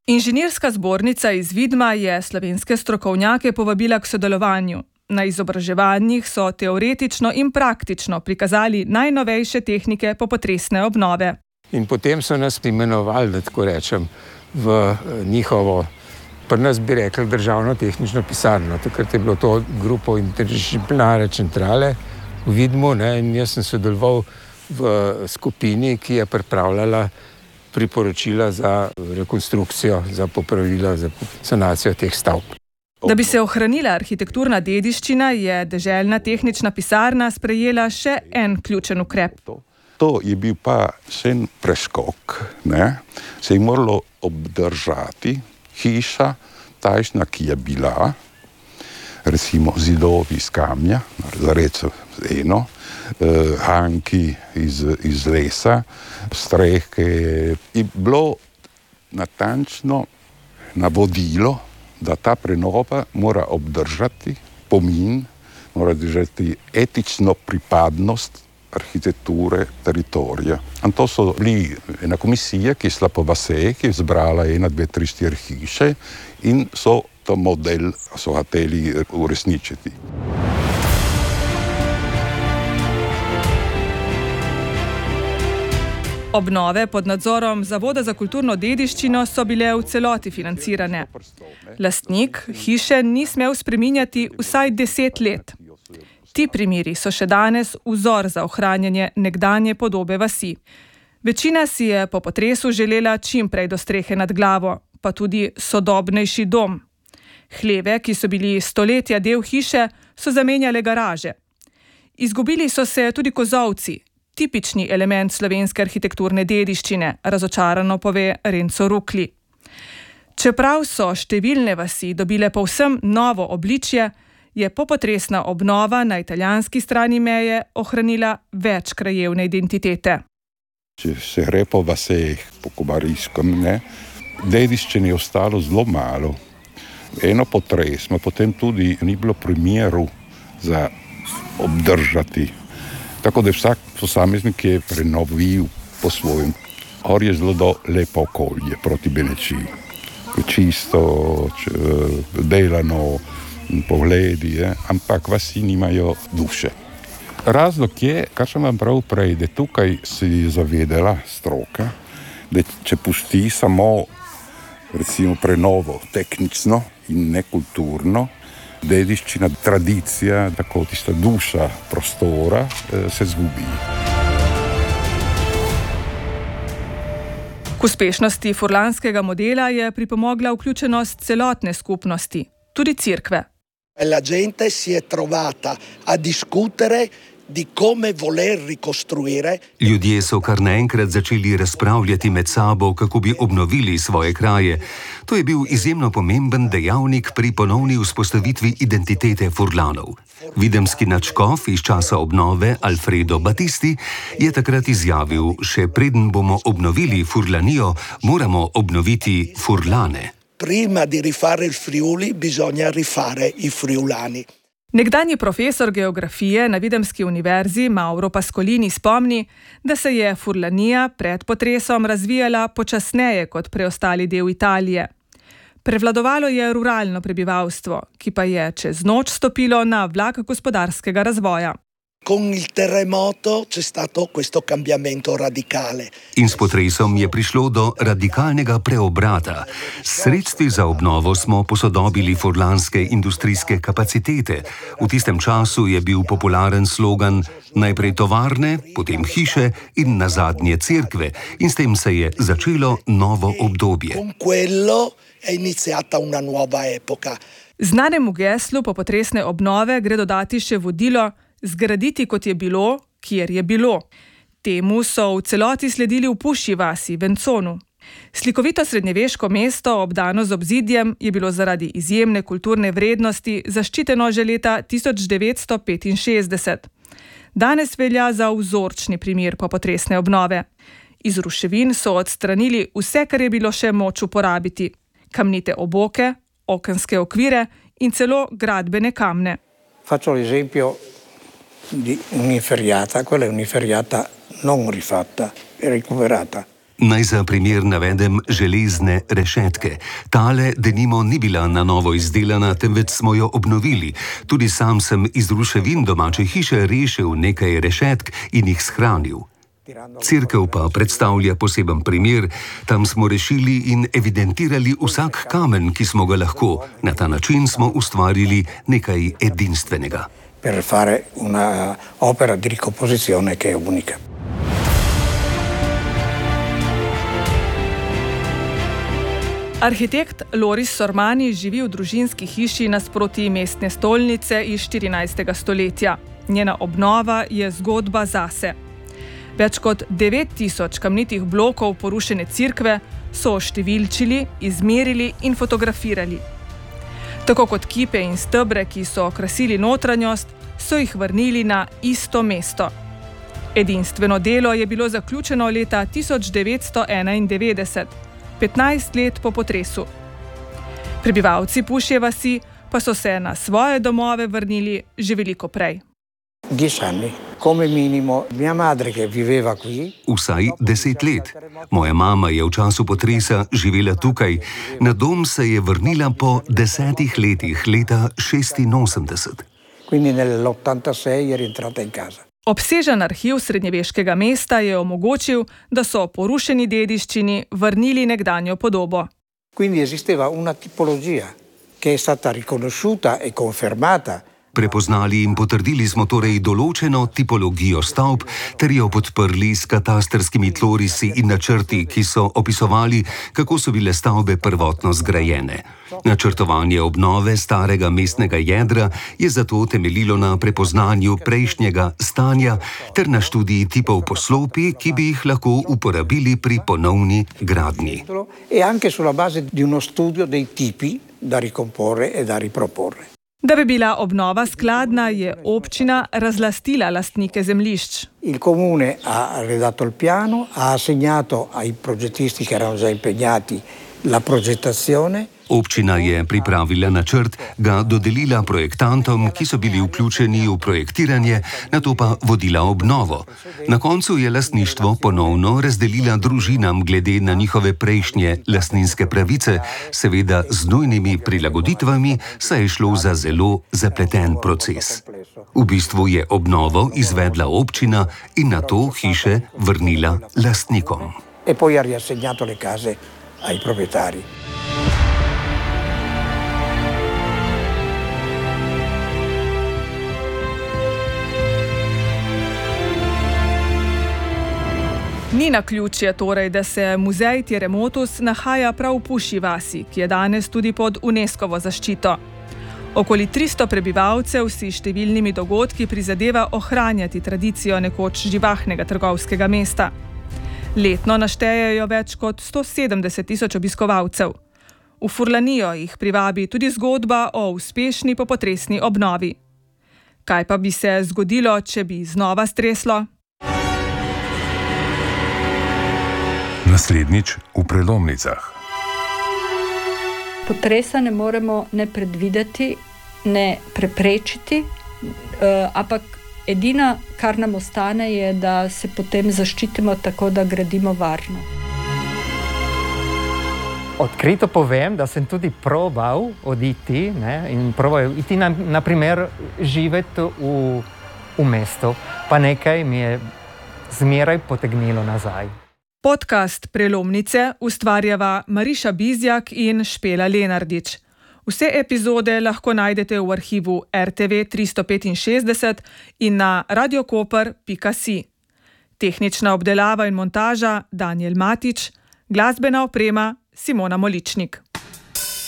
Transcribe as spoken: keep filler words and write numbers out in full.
Inženirska zbornica iz Vidma je slovenske strokovnjake povabila k sodelovanju. Na izobraževanjih so teoretično in praktično prikazali najnovejše tehnike popotresne obnove. In potem so nas imenovali, da tako rečem, v njihovo, pri nas bi rekli, državno tehnično pisarno. Takrat je bilo to grupo interdisciplinarne centrale v Vidmu, ne, in jaz sem sodeloval v skupini, ki je pripravljala priporočila za rekonstrukcijo, za popravila, za sanacijo teh stavb. Da bi se ohranila arhitekturna dediščina, je deželna tehnična pisarna sprejela še en ključen ukrep. To je bil pa še en preskok, ne? Se je moralo obdržati hiša, tajšna, ki je bila, recimo zidovi iz kamnja, recimo eno, eh, hanki iz, iz lesa, strehe. Je bilo natančno navodilo, da ta prenova mora obdržati pomin, mora držati etično pripadnost arhitekture teritorija. In to so bili ena komisija, ki je šla po vaseh, ki je zbrala ena, dve, tri, štiri hiše in so to model so hoteli uresničiti. Obnove pod nadzorom Zavoda za kulturno dediščino so bile v celoti financirane. Lastnik hiše ni smel spreminjati vsaj deset let. Ti primeri so še danes vzor za ohranjanje nekdanje podobe vasi. Večina si je po potresu želela čim prej do strehe nad glavo, pa tudi sodobnejši dom. Hleve, ki so bili stoletja del hiše, so zamenjale garaže. Izgubili so se tudi kozolci, tipični element slovenske arhitekturne dediščine, razočarano pove Renzo Rukli. Čeprav so številne vasi dobile povsem novo obličje, je popotresna obnova na italijanski strani meje ohranila več krajevne identitete. Če se gre po vaseh, po Kobarijskem, ne, dediščine je ostalo zelo malo. Eno potresno, potem tudi ni bilo primeru za obdržati. Tako da vsak posameznik je prenovil po svojem. Or je zelo lepo okolje proti Benečiji. Čisto, delano, pogledi, je, ampak vasi nimajo duše. Razlog je, kar sem vam prav prej, da tukaj se je zavedela stroka, da če pusti samo recimo prenovo tehnično in nekulturno, dediščina, tradicija, tako tista duša prostora se zgubi. K uspešnosti furlanskega modela je pripomogla vključenost celotne skupnosti, tudi cerkve. La gente si è trovata a discutere di come voler ricostruire. Ljudje so kar naenkrat začeli razpravljati med sabo, kako bi obnovili svoje kraje. To je bil izjemno pomemben dejavnik pri ponovni vzpostavitvi identitete Furlanov. Videmski nadškof iz časa obnove Alfredo Battisti je takrat izjavil: še preden bomo obnovili Furlanijo, moramo obnoviti Furlane. Prima di rifare il Friuli bisogna rifare i friulani. Nekdanji profesor geografije na Videmski univerzi Mauro Pascolini spomni, da se je Furlanija pred potresom razvijala počasneje kot preostali del Italije. Prevladovalo je ruralno prebivalstvo, ki pa je čez noč stopilo na vlak gospodarskega razvoja. Con il terremoto c'è stato questo cambiamento radicale. In s potresom je prišlo do radikalnega preobrata. S sredstvi za obnovo smo posodobili furlanske industrijske kapacitete. V tistem času je bil popularen slogan najprej tovarne, potem hiše in nazadnje cerkve. In s tem se je začelo novo obdobje. Con quello è iniziata una nuova epoca. Znanemu geslu popotresne obnove gre dodati še vodilo zgraditi, kot je bilo, kjer je bilo. Temu so v celoti sledili v Pušji vasi, Venconu. Slikovito srednjeveško mesto, obdano z obzidjem, je bilo zaradi izjemne kulturne vrednosti zaščiteno že leta tisoč devetsto petinšestdeset. Danes velja za vzorčni primer popotresne obnove. Iz ruševin so odstranili vse, kar je bilo še moč uporabiti. Kamnite oboke, okenske okvire in celo gradbene kamne. Faccio l'esempio di un'inferriata, quella è un'inferriata non rifatta, è recuperata. Naj za primer navedem železne rešetke. Tale denimo ni bila na novo izdelana, temveč smo jo obnovili. Tudi sam sem iz ruševin domače hiše rešil nekaj rešetk in jih shranil. Cerkev pa predstavlja poseben primer. Tam smo rešili in evidentirali vsak kamen, ki smo ga lahko. Na ta način smo ustvarili nekaj edinstvenega. Per fare una opera di ricomposizione che è unica. Arhitekt Loris Sormani živi v družinski hiši nasproti mestne stolnice iz štirinajstega stoletja. Njena obnova je zgodba zase. Več kot devet tisoč kamnitih blokov porušene cerkve so oštevilčili, izmerili in fotografirali. Tako kot kipe in stebre, ki so krasili notranjost, so jih vrnili na isto mesto. Edinstveno delo je bilo zaključeno leta tisoč devetsto enaindevetdeset, petnajst let po potresu. Prebivalci Pušje vasi pa so se na svoje domove vrnili že veliko prej. Vsaj deset let. Moja mama je v času potresa živela tukaj. Na dom se je vrnila po desetih letih, leta šestinosemdeset. Obsežen arhiv srednjeveškega mesta je omogočil, da so porušeni dediščini vrnili nekdanjo podobo. Quindi esisteva una tipologia che è stata riconosciuta e confermata. Prepoznali in potrdili smo torej določeno tipologijo stavb ter jo podprli s katastrskimi tlorisi in načrti, ki so opisovali, kako so bile stavbe prvotno zgrajene. Načrtovanje obnove starega mestnega jedra je zato temeljilo na prepoznanju prejšnjega stanja ter na študiji tipov poslopij, ki bi jih lahko uporabili pri ponovni gradnji. E anche sulla base di uno studio dei tipi da ricomporre e da riproporre. Da bi bila obnova skladna, je občina razlastila lastnike zemljišč. Il comune ha redatto il piano, ha assegnato ai progettisti che erano già impegnati la progettazione. Občina je pripravila načrt, ga dodelila projektantom, ki so bili vključeni v projektiranje, nato pa vodila obnovo. Na koncu je lastništvo ponovno razdelila družinam glede na njihove prejšnje lastninske pravice, seveda z nujnimi prilagoditvami, saj je šlo za zelo zapleten proces. V bistvu je obnovo izvedla občina in nato hiše vrnila lastnikom. E poi ha riassegnato le case ai proprietari. Ni naključje torej, da se muzej Teremotus nahaja prav v Pušji vasi, ki je danes tudi pod UNESCOvo zaščito. Okoli tristo prebivalcev si številnimi dogodki prizadeva ohranjati tradicijo nekoč živahnega trgovskega mesta. Letno naštejejo več kot sto sedemdeset tisoč obiskovalcev. V Furlanijo jih privabi tudi zgodba o uspešni popotresni obnovi. Kaj pa bi se zgodilo, če bi znova streslo? Naslednjič v prelomnicah. Potresa ne moremo ne predvideti, ne preprečiti, ampak edina, kar nam ostane, je, da se potem zaščitimo tako, da gradimo varno. Odkrito povem, da sem tudi probal oditi, ne, in probal iti na, na primer živeti v, v mesto, pa nekaj mi je zmeraj potegnilo nazaj. Podcast Prelomnice ustvarjava Mariša Bizjak in Špela Lenardič. Vse epizode lahko najdete v arhivu R T V tristo petinšestdeset in na radiokoper pika si. Tehnična obdelava in montaža Danijel Matič, glasbena oprema Simona Moličnik.